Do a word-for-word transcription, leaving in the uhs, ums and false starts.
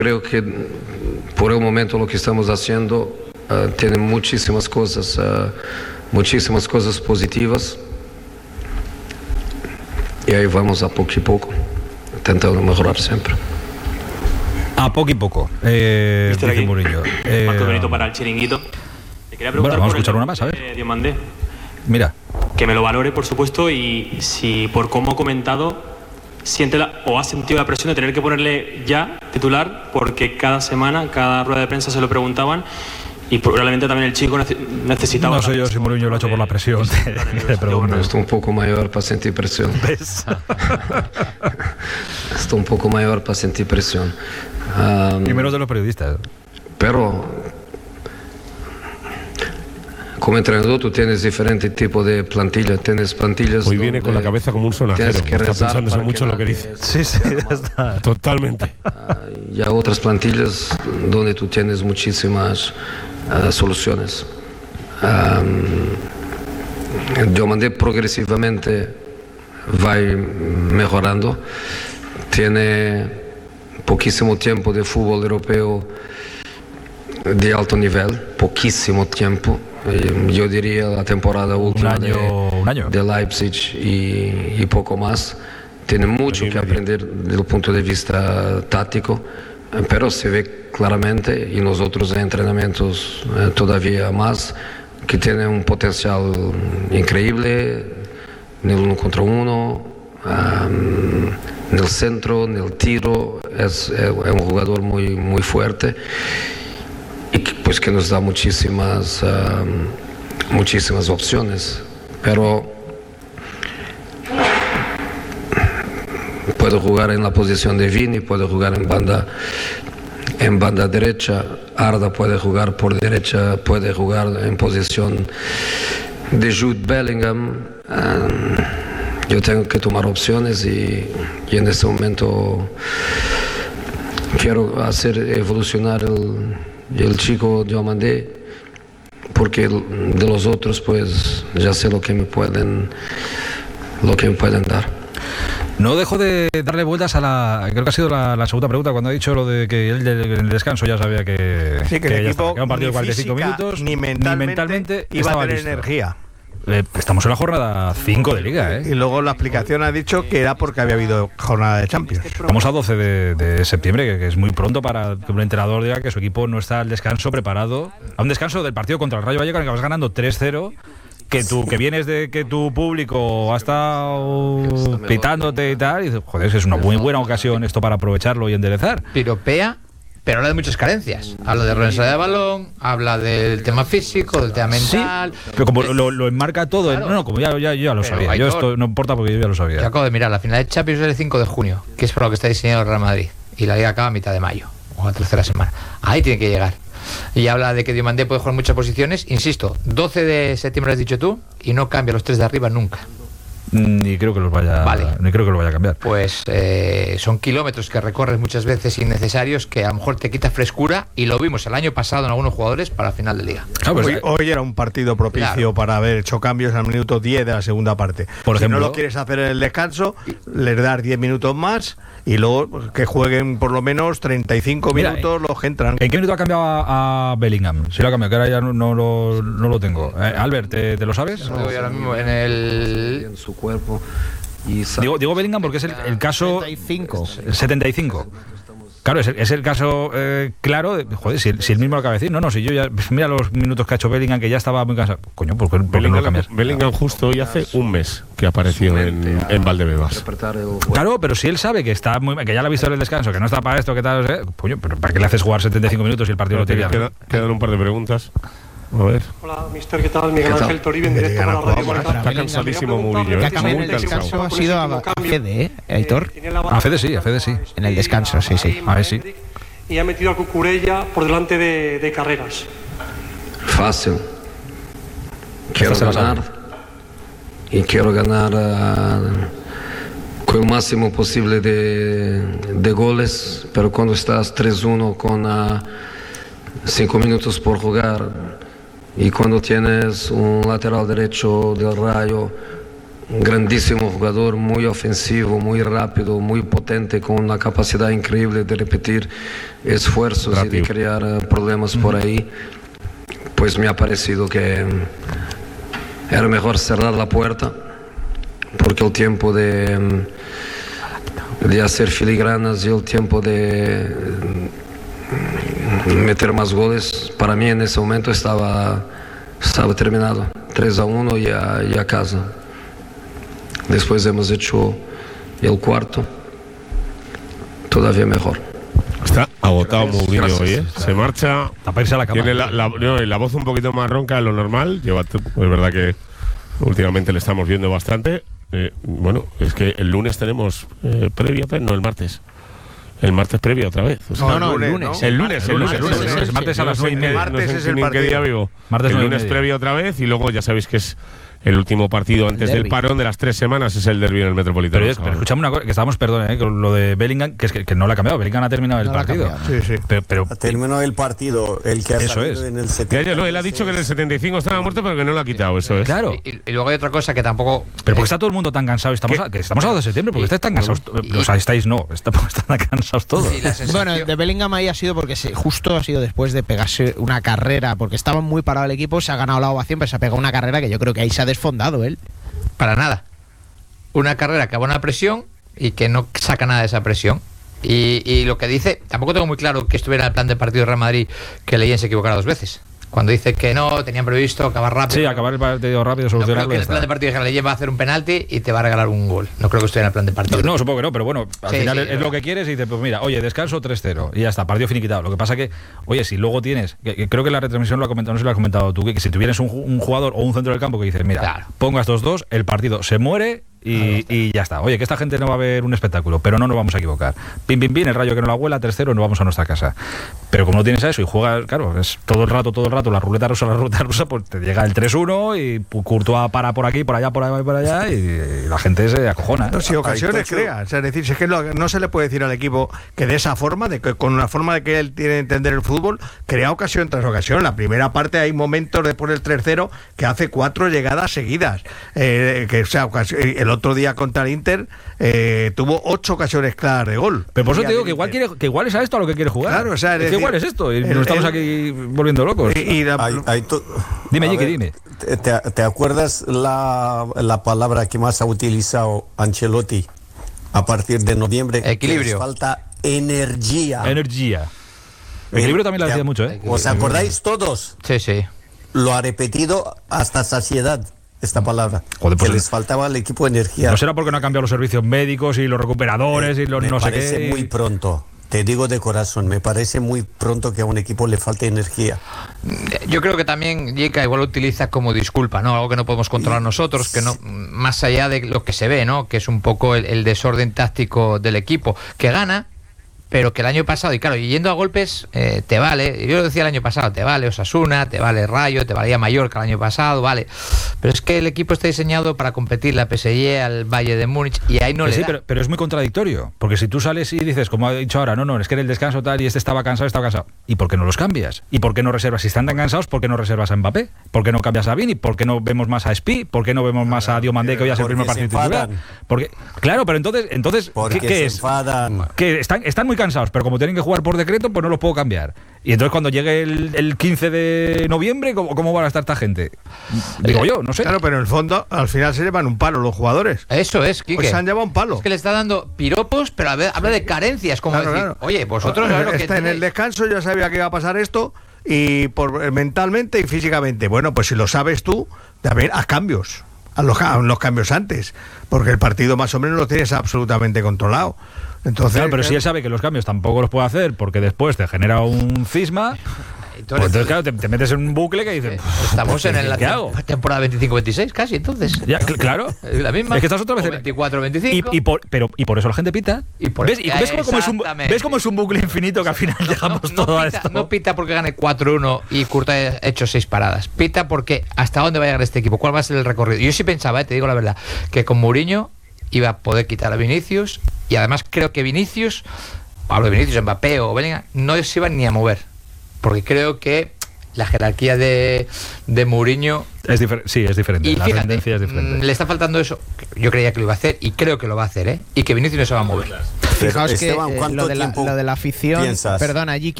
creo que por el momento lo que estamos haciendo uh, tiene muchísimas cosas, uh, muchísimas cosas positivas. Y ahí vamos a poco y poco, intentando mejorar siempre. A poco y poco, eh, dice Mourinho. Eh, Marco Benito para el chiringuito. Te quería preguntar, bueno, vamos a escuchar el, una más, a ver. Eh, Diomandé. Mira. Que me lo valore, por supuesto, y si por cómo ha comentado, siente la, o ha sentido la presión de tener que ponerle ya titular, porque cada semana, cada rueda de prensa se lo preguntaban. Y probablemente también el chico necesitaba... No sé yo si Mourinho lo ha hecho por la presión. Pero bueno, estoy un poco mayor para sentir presión. Estoy un poco mayor para sentir presión. Um, y menos de los periodistas. Pero como entrenador tú tienes diferentes tipos de plantillas. Tienes plantillas... Hoy viene con la cabeza como un sonajero. Que está pensándose mucho en lo que dice. Sí, sí, ya está. Totalmente. Uh, y hay otras plantillas donde tú tienes muchísimas... Uh, soluciones. Um, Diomandé progresivamente va mejorando. Tiene poquísimo tiempo de fútbol europeo de alto nivel, poquísimo tiempo. Yo diría la temporada última un año, de, un año. de Leipzig y, y poco más. Tiene mucho que aprender desde el punto de vista táctico, pero se ve claramente, y nosotros en entrenamientos eh, todavía más, que tiene un potencial increíble en el uno contra uno, um, en el centro, en el tiro. Es, es un jugador muy, muy fuerte y que, pues, que nos da muchísimas, um, muchísimas opciones, pero puede jugar en la posición de Vini, puede jugar en banda en banda derecha. Arda puede jugar por derecha, puede jugar en posición de Jude Bellingham. Um, yo tengo que tomar opciones y, y en este momento quiero hacer evolucionar el, el chico Diomandé, porque de los otros pues ya sé lo que me pueden lo que me pueden dar. No dejo de darle vueltas a la... Creo que ha sido la, la segunda pregunta, cuando ha dicho lo de que él en el descanso ya sabía que... Sí, que, que el ya equipo estaba, que un partido de cuarenta y cinco física, minutos, ni mentalmente, ni mentalmente iba a tener listo. energía. Eh, estamos en la jornada cinco de Liga, ¿eh? Y luego la explicación ha dicho que era porque había habido jornada de Champions. Vamos a doce de, de septiembre, que, que es muy pronto para que un entrenador diga que su equipo no está al descanso preparado. A un descanso del partido contra el Rayo Vallecano, que vas ganando tres cero. Que tú, que vienes de que tu público ha estado pitándote y tal, y dices, joder, es una muy buena ocasión esto para aprovecharlo y enderezar. Piropea, pero habla de muchas carencias. Habla de responsabilidad de balón, habla del tema físico, del tema mental. Sí, pero como lo, lo enmarca todo, claro. No, no, como ya, ya, ya lo pero sabía. Yo esto no importa porque yo ya lo sabía. Yo acabo de mirar, la final de Champions es el cinco de junio, que es para lo que está diseñado el Real Madrid. Y la Liga acaba a mitad de mayo, o la tercera semana. Ahí tiene que llegar. Y habla de que Diomandé puede jugar muchas posiciones. Insisto, doce de septiembre has dicho tú, y no cambia los tres de arriba nunca. Ni creo que los vaya, vale. ni creo que lo vaya a cambiar. Pues eh, son kilómetros que recorres muchas veces innecesarios, que a lo mejor te quita frescura, y lo vimos el año pasado en algunos jugadores para final de Liga. Ah, pues, hoy, hoy era un partido propicio claro. para haber hecho cambios al minuto diez de la segunda parte. Por si ejemplo, no lo quieres hacer en el descanso, les das diez minutos más y luego pues, que jueguen por lo menos treinta y cinco Mira, minutos los que entran. ¿En qué minuto ha cambiado a, a Bellingham? Si lo ha cambiado, que ahora ya no, no, lo, no lo tengo. Eh, Albert, ¿te, ¿te lo sabes? No, ahora mismo en el... En su cuerpo. Y digo, digo Bellingham porque es el, el caso... setenta y cinco setenta y cinco Claro, es el, es el caso eh, claro de, joder, si, si él mismo lo acaba de decir. No, no, si yo ya... Mira los minutos que ha hecho Bellingham, que ya estaba muy cansado. Coño, ¿por qué, por qué no lo cambias? Bellingham justo hoy hace un mes que apareció en, en Valdebebas. Claro, pero si él sabe que está muy, que ya lo ha visto en el descanso, que no está para esto, que tal, eh, coño, pero ¿para qué le haces jugar setenta y cinco minutos si el partido lo tiene? Queda, quedan un par de preguntas. A ver. Hola, mister, ¿qué tal? Miguel Ángel Toribio, en directo para la radio. Está cansadísimo Mourinho, ¿eh? Está muy cansado. Ha sido a Fede, ¿eh, Aitor? A Fede sí, a Fede sí. En el descanso, sí, sí. A ver, sí. Y ha metido a Cucurella por delante de, de Carreras. Fácil. Quiero ganar. Y quiero ganar uh, con el máximo posible de, de goles, pero cuando estás tres uno con uh, cinco minutos por jugar y cuando tienes un lateral derecho del Rayo un grandísimo jugador, muy ofensivo, muy rápido, muy potente, con una capacidad increíble de repetir esfuerzos rápido. Y de crear uh, problemas uh-huh. por ahí. Pues me ha parecido que era mejor cerrar la puerta, porque el tiempo de, de hacer filigranas y el tiempo de meter más goles, para mí en ese momento estaba, estaba terminado. tres a uno y a, y a casa. Después hemos hecho el cuarto, todavía mejor. Está agotado Mourinho hoy, ¿eh? Se marcha. A la cama. Tiene la, la, no, la voz un poquito más ronca de lo normal. Lleva, es verdad que últimamente le estamos viendo bastante. Eh, bueno, es que el lunes tenemos eh, previa, no, el martes. El martes previa otra vez. O sea, no, no, el lunes. El lunes, el lunes. El lunes, el lunes. El martes a las nueve y media. Martes no sé es el ni en qué día vivo. Martes el lunes previa otra vez y luego ya sabéis que es el último partido antes del parón de las tres semanas, es el derbi en el Metropolitano. Pero, pero escuchame una cosa, que estábamos, perdón, eh, con lo de Bellingham, que es que, que no lo ha cambiado. Bellingham ha terminado el no partido. Sí, sí. Pero, pero ha terminado el partido, el que ha eso salido es. en el setenta. Ya, ya, no, él ha dicho que en el setenta y cinco estaba muerto, pero que no lo ha quitado, eso es. Claro. Y, y luego hay otra cosa que tampoco. Pero porque está todo el mundo tan cansado. Estamos a, que estamos a dos de septiembre, porque estáis tan cansados. Y, o sea, estáis no, estamos tan cansados todos. Bueno, de Bellingham ahí ha sido porque se, justo ha sido después de pegarse una carrera, porque estaba muy parado el equipo, se ha ganado la ovación, pero se ha pegado una carrera que yo creo que ahí se ha desfondado él. Para nada. Una carrera que abona presión y que no saca nada de esa presión. Y, y lo que dice, tampoco tengo muy claro que estuviera en el plan de partido de Real Madrid, que Leyen se equivocara dos veces. Cuando dice que no, tenían previsto acabar rápido. Sí, acabar el partido rápido, solucionarlo. No creo que en el plan de partido de Leyen va a hacer un penalti y te va a regalar un gol. No creo que estuviera en el plan de partido. No, supongo que no, pero bueno, al sí, final sí, es, es es lo que quieres y dices, pues mira, oye, descanso tres cero y ya está, partido finiquitado. Lo que pasa que, oye, si luego tienes, que, que creo que la retransmisión lo ha comentado, no sé si lo has comentado tú, que, que si tuvieras un, un jugador o un centro del campo que dices, mira, claro, pongo a estos dos, el partido se muere. Y, y ya está. Oye, que esta gente no va a ver un espectáculo, pero no nos vamos a equivocar. Pim, pim, pim, el Rayo que no la vuela, tres cero, nos vamos a nuestra casa. Pero como no tienes a eso y juegas, claro, es todo el rato, todo el rato, la ruleta rusa, la ruleta rusa, pues te llega el tres uno y Courtois para por aquí, por allá, por allá y por allá, y, y la gente se acojona. No, si ocasiones crea, o sea, es decir, si es que no, no se le puede decir al equipo que de esa forma, de que con una forma de que él tiene que entender el fútbol, crea ocasión tras ocasión. En la primera parte hay momentos después del tres cero que hace cuatro llegadas seguidas. Eh, que, o sea, el otro día contra el Inter eh, tuvo ocho ocasiones claras de gol. Pero por eso te digo que igual, quiere, que igual es a esto a lo que quiere jugar. Claro, o sea, es, es decir, que igual es esto y el, nos estamos el, aquí volviendo locos. Y, y la, hay, hay to, dime, Jiki, ver, dime. Te, ¿Te acuerdas la, la palabra que más ha utilizado Ancelotti a partir de noviembre? Equilibrio. Falta energía. Energía. Equilibrio también lo decía mucho, ¿eh? ¿Os acordáis todos? Sí, sí. Lo ha repetido hasta saciedad. Esta palabra. Joder, pues que les faltaba al equipo energía. No será porque no han cambiado los servicios médicos y los recuperadores eh, y los me no sé qué. Me parece muy pronto. Te digo de corazón, me parece muy pronto que a un equipo le falte energía. Yo creo que también Yeka igual lo utiliza como disculpa, ¿no? Algo que no podemos controlar nosotros, que no, más allá de lo que se ve, ¿no? Que es un poco el, el desorden táctico del equipo, que gana, pero que el año pasado, y claro, y yendo a golpes, eh, te vale, yo lo decía el año pasado, te vale Osasuna, te vale Rayo, te valía Mallorca el año pasado, vale, pero es que el equipo está diseñado para competir la P S G al Bayern de Múnich y ahí no sí, le sí, da. Pero, pero es muy contradictorio, porque si tú sales y dices, como ha dicho ahora, no, no, es que en el descanso tal y este estaba cansado, estaba cansado, ¿y por qué no los cambias? ¿Y por qué no reservas? Si están tan cansados, ¿por qué no reservas a Mbappé? ¿Por qué no cambias a Vini? ¿Por qué no vemos más a Spi? ¿Por qué no vemos más a Diomandé, que hoy es el primer partido titular? Porque, claro, pero entonces, entonces ¿qué, qué es? Enfadan. Que están, están muy cansados, pero como tienen que jugar por decreto, pues no los puedo cambiar. Y entonces cuando llegue el, el quince de noviembre, ¿cómo, ¿cómo van a estar esta gente? Digo yo, no sé. Claro, pero en el fondo, al final se llevan un palo los jugadores. Eso es, Quique. Pues se han llevado un palo. Es que le está dando piropos, pero a ver, habla de carencias, como claro, decir, claro. oye, vosotros sabéis lo que está en tenéis. el descanso, ya sabía que iba a pasar esto, y por mentalmente y físicamente. Bueno, pues si lo sabes tú, también haz cambios. Haz los, haz los cambios antes, porque el partido más o menos lo tienes absolutamente controlado. Entonces, claro, pero si él sabe que los cambios tampoco los puede hacer porque después te genera un cisma, pues entonces claro, te, te metes en un bucle que dices, estamos en la ¿qué hago? temporada veinticinco veintiséis casi, entonces. Ya, claro. La misma. Es que estás otra vez veinticuatro veinticinco. Y, y, por, pero, y por eso la gente pita. Y por ¿Ves, y ves, cómo, cómo es un, ¿Ves cómo es un bucle infinito que al final no, llegamos no, no todo pita, a esto? No pita porque gane cuatro uno y Courtois ha hecho seis paradas. Pita porque hasta dónde va a llegar este equipo, cuál va a ser el recorrido. Yo sí pensaba, eh, te digo la verdad, que con Mourinho iba a poder quitar a Vinicius, y además creo que Vinicius, hablo de Vinicius, Mbappé o Bellingham, no se iban ni a mover, porque creo que la jerarquía de, de Mourinho es difer- sí, es diferente. y la fíjate, tendencia es diferente. mm, le está faltando eso. Yo creía que lo iba a hacer y creo que lo va a hacer, ¿eh? Y que Vinicius no se va a mover. Fijaos Esteban, que eh, ¿cuánto lo, de la, tiempo lo de la afición, piensas? perdona, Jiki,